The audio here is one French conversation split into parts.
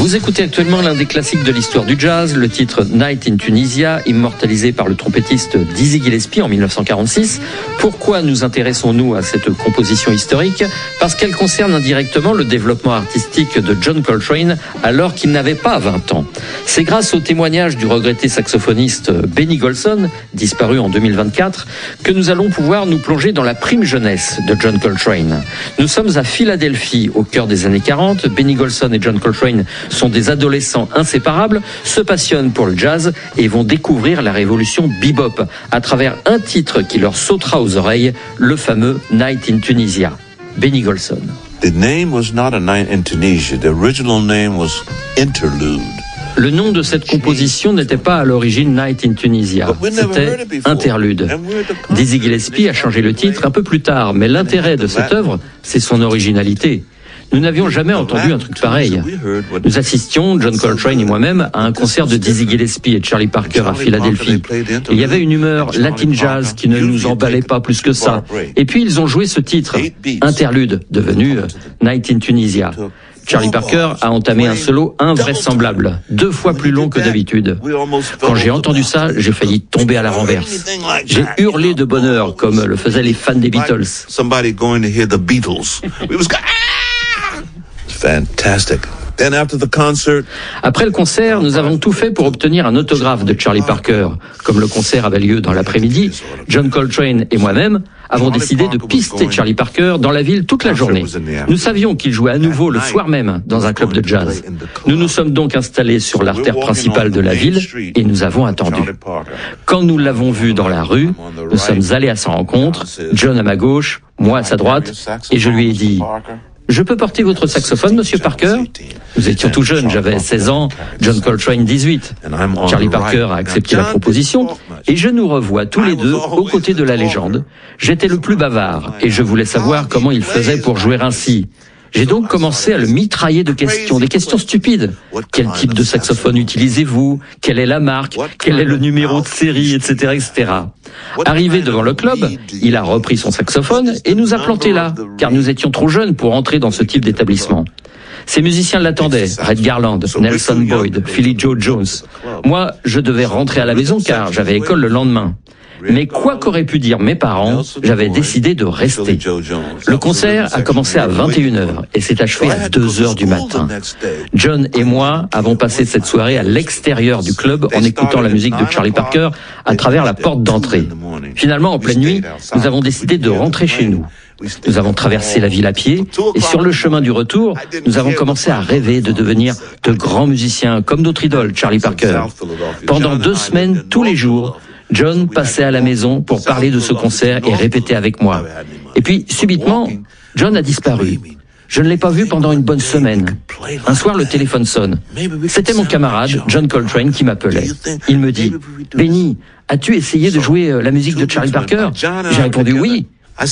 Vous écoutez actuellement l'un des classiques de l'histoire du jazz, le titre Night in Tunisia, immortalisé par le trompettiste Dizzy Gillespie en 1946. Pourquoi nous intéressons-nous à cette composition historique ? Parce qu'elle concerne indirectement le développement artistique de John Coltrane alors qu'il n'avait pas 20 ans. C'est grâce au témoignage du regretté saxophoniste Benny Golson, disparu en 2024, que nous allons pouvoir nous plonger dans la prime jeunesse de John Coltrane. Nous sommes à Philadelphie, au cœur des années 40. Benny Golson et John Coltrane sont des adolescents inséparables, se passionnent pour le jazz et vont découvrir la révolution bebop à travers un titre qui leur sautera aux oreilles, le fameux Night in Tunisia. Benny Golson. The name was not a night in Tunisia. The original name was Interlude. Le nom de cette composition n'était pas à l'origine Night in Tunisia, c'était Interlude. Dizzy Gillespie a changé le titre un peu plus tard, mais l'intérêt de cette œuvre, c'est son originalité. Nous n'avions jamais entendu un truc pareil. Nous assistions, John Coltrane et moi-même, à un concert de Dizzy Gillespie et Charlie Parker à Philadelphie. Il y avait une humeur latin jazz qui ne nous emballait pas plus que ça. Et puis ils ont joué ce titre, Interlude, devenu Night in Tunisia. Charlie Parker a entamé un solo invraisemblable, 2 fois plus long que d'habitude. Quand j'ai entendu ça, j'ai failli tomber à la renverse. J'ai hurlé de bonheur, comme le faisaient les fans des Beatles. Fantastic. Then after the concert, après le concert, nous avons tout fait pour obtenir un autographe de Charlie Parker. Comme le concert avait lieu dans l'après-midi, John Coltrane et moi-même avons décidé de pister Charlie Parker dans la ville toute la journée. Nous savions qu'il jouait à nouveau le soir même dans un club de jazz. Nous nous sommes donc installés sur l'artère principale de la ville et nous avons attendu. Quand nous l'avons vu dans la rue, nous sommes allés à sa rencontre, John à ma gauche, moi à sa droite, et je lui ai dit: je peux porter votre saxophone, monsieur Parker ? Nous étions tout jeunes, j'avais 16 ans, John Coltrane 18. Charlie Parker a accepté la proposition et je nous revois tous les deux aux côtés de la légende. J'étais le plus bavard et je voulais savoir comment il faisait pour jouer ainsi. J'ai donc commencé à le mitrailler de questions, des questions stupides. Quel type de saxophone utilisez-vous ? Quelle est la marque ? Quel est le numéro de série, etc., etc. Arrivé devant le club, il a repris son saxophone et nous a plantés là, car nous étions trop jeunes pour entrer dans ce type d'établissement. Ces musiciens l'attendaient, Red Garland, Nelson Boyd, Philly Joe Jones. Moi, je devais rentrer à la maison car j'avais école le lendemain. Mais quoi qu'auraient pu dire mes parents, j'avais décidé de rester. Le concert a commencé à 21h et s'est achevé à 2h du matin. John et moi avons passé cette soirée à l'extérieur du club en écoutant la musique de Charlie Parker à travers la porte d'entrée. Finalement, en pleine nuit, nous avons décidé de rentrer chez nous. Nous avons traversé la ville à pied et sur le chemin du retour, nous avons commencé à rêver de devenir de grands musiciens comme notre idole Charlie Parker. Pendant 2 semaines, tous les jours, John passait à la maison pour parler de ce concert et répéter avec moi. Et puis, subitement, John a disparu. Je ne l'ai pas vu pendant une bonne semaine. Un soir, le téléphone sonne. C'était mon camarade, John Coltrane, qui m'appelait. Il me dit: « Benny, as-tu essayé de jouer la musique de Charlie Parker ?» J'ai répondu « Oui ». «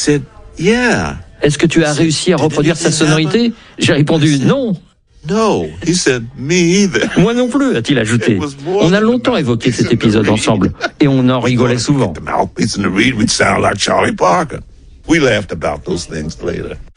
Est-ce que tu as réussi à reproduire sa sonorité ?» J'ai répondu « Non ». no, he said, me either. Moi non plus, a-t-il ajouté. On a longtemps évoqué cet épisode ensemble, et on en rigolait souvent. The mouthpiece and the reed would sound like Charlie Parker. We laughed about those things later.